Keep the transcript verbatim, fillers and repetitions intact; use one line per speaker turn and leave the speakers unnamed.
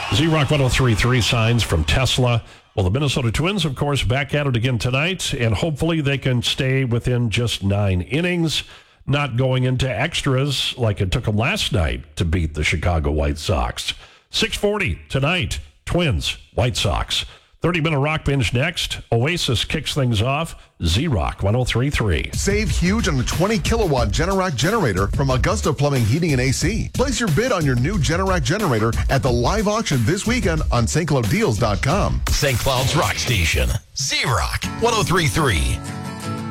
Z-Rock one oh three point three signs from Tesla. Well, the Minnesota Twins, of course, back at it again tonight, and hopefully they can stay within just nine innings, not going into extras like it took them last night to beat the Chicago White Sox. six forty tonight, Twins, White Sox. thirty-minute Rock Binge next. Oasis kicks things off. Z-Rock one oh three point three.
Save huge on the twenty kilowatt Generac generator from Augusta Plumbing, Heating, and A C. Place your bid on your new Generac generator at the live auction this weekend on Saint Cloud Deals dot com.
Saint Cloud's Rock Station. Z-Rock one oh three point three.